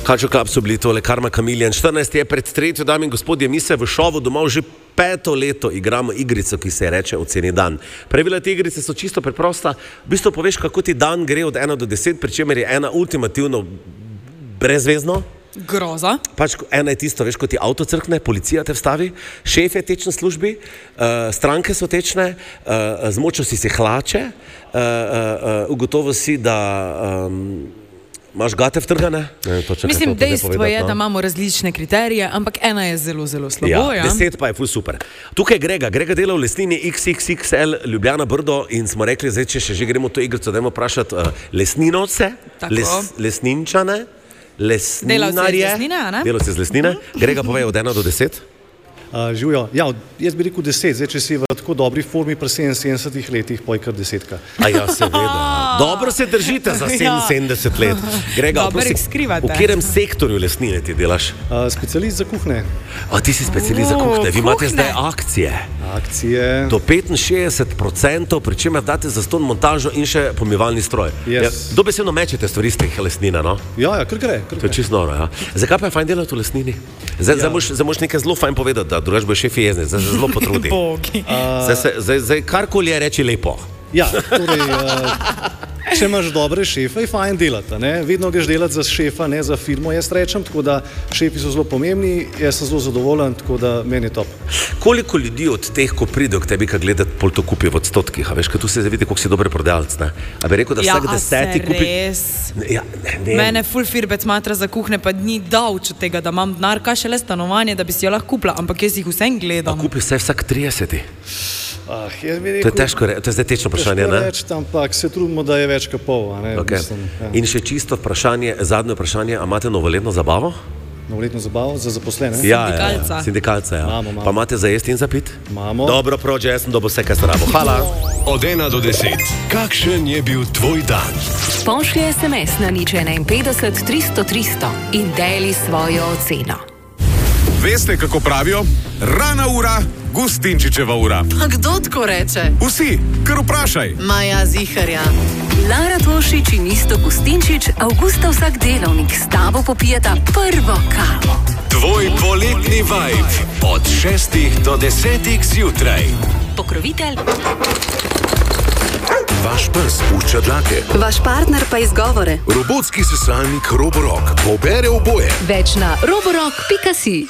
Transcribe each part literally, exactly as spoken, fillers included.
Culture Club so bili tole Karma Chameleon. štirinajst je pred tretjo, dame in gospodje, mi se v šovu domov že peto leto igramo igrico, ki se reče Oceni dan. Pravila te igrice so čisto preprosta. V bistvu poveš, kako ti dan gre od ena do deset, pri čemer je ena ultimativno brezvezno. Groza. Pač ena je tisto, veš, ko ti avto crkne, policija te vstavi, šef je tečen službi, uh, stranke so tečne, uh, zmočil si si hlače, uh, uh, uh, ugotovil si, da um, imaš gate vtrgane. Ne, točno, Mislim, to dejstvo povedati, je, no? da imamo različne kriterije, ampak ena je zelo, zelo slabo. Ja, Ja, deset pa je ful super. Tukaj je Grega, Grega dela v Lesnini iks iks iks el Ljubljana Brdo in smo rekli, zdaj, če še že gremo to igrico, dajmo vprašati uh, lesninovce, les, lesninčane, lesninarje, delavci z Lesnine. Grega, povej od ena do deset. Uh, Živjo, ja, jaz bi rekel deset, zdaj, če si v tako dobri formi pri sedeminsedemdesetih letih, poj kar desetka. A ja, seveda. Dobro se držite za sedeminsedemdeset let. Grega, oprosti, v katerem sektorju Lesnine ti delaš? Uh, specialist za kuhne. A ti si specialist za kuhne, vi imate zdaj akcije. Akcije. Do petinšestdeset procentov, pri čemer date za ston montažo in še pomivalni stroj. Yes. Ja, dobesedno mečete stvari iz teh Lesnina, no? Ja, ja, kar gre. Kar to je čisto noro, ja. Zakaj pa je fajn delati v Lesnini? Zdaj, ja. zdaj moš nekaj zelo fajn povedati, da drugač bo šef jezni, zdaj se zelo potrudi. Zdaj, se, zdaj, zdaj karkoli je reči lepo. Ja, torej, uh, če imaš dobre šefe, je fajn delati, ne? Vedno greš delati za šefa, ne za firmo, jaz rečem, tako da šefi so zelo pomembni, jaz sem zelo zadovoljen, tako da meni je top. Koliko ljudi od teh, ko pride k tebi, kaj gledati, pol to kupi v odstotkih, a veš, kaj tu se vidi, koliko si dober prodajalec, ne? A bi rekel, da ja, vsak deseti kupi... res? Ja, ne, ne. Mene ful firbec matra za kuhne, pa ni davč od tega, da imam denar, kaj šele stanovanje, da bi si jo lahko kupila, ampak jaz jih vsem gledam. A kupi vse vsak trideseti? Ah, rekel, to je težko, to je zdaj tečno vprašanje, ne? Reči, ampak se trudimo, da je več kot pol, ne? Okay. Mislim, ja. In še čisto vprašanje, zadnje vprašanje, a imate novoletno zabavo? Novoletno zabavo za zaposlene? Ja, sindikalca. Ja, sindikalca, ja. Mamo, mamo. Pa imate za jesti in za pit? Imamo. Dobro, prođe, jaz sem dobil vse, kaj se rabo. Hvala. Od ena do deset. Kakšen je bil tvoj dan? Pošlji es em es na nič enainpetdeset tristo tristo in deli svojo oceno. Veste, kako pravijo? Rana ura, Gustinčičeva ura. Pa kdo tako reče? Vsi, kar vprašaj. Maja Ziharja. Lara Tošič in Isto Gustinčič avgusta vsak delovnik s tabo popijeta prvo kavo. Tvoj poletni vibe od šestih do desetih zjutraj. Pokrovitelj. Vaš pes pušča dlake. Vaš partner pa izgovore. Robotski sesalnik Roborock pobere oboje. Več na roborock pika si.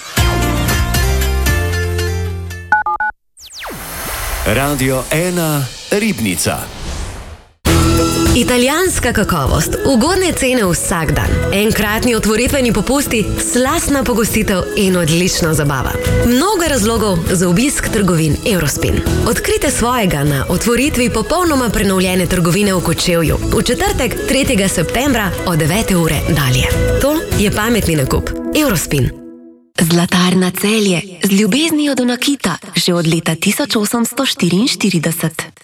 Radio ena Ribnica. Italijanska kakovost, ugodne cene vsak dan, enkratni otvoritveni popusti, slastna pogostitev in odlična zabava. Mnogo razlogov za obisk trgovin Eurospin. Odkrite svojega na otvoritvi popolnoma prenovljene trgovine v Kočevju v četrtek, tretjega septembra od devete ure dalje. To je pametni nakup. Eurospin. Zlatarna Celje z ljubeznijo do nakita že od leta tisoč osemsto štiriinštirideset.